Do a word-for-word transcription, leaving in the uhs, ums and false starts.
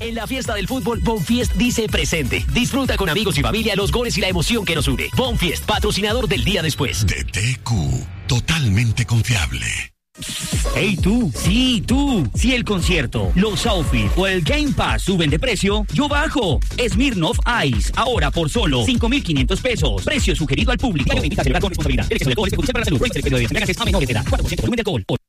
En la fiesta del fútbol, Bonfiest dice presente. Disfruta con amigos y familia los goles y la emoción que nos une. Bonfiest, patrocinador del día después. D T Q, totalmente confiable. Hey tú, sí tú, si el concierto, los outfits o el Game Pass suben de precio, yo bajo. Smirnoff Ice, ahora por solo cinco mil quinientos pesos. Precio sugerido al público. Invita a celebrar con responsabilidad. El exceso de alcohol es perjudicial para la salud. Prohíbe el periodo de embriaguez a menores de edad. cuatro por ciento volumen de alcohol.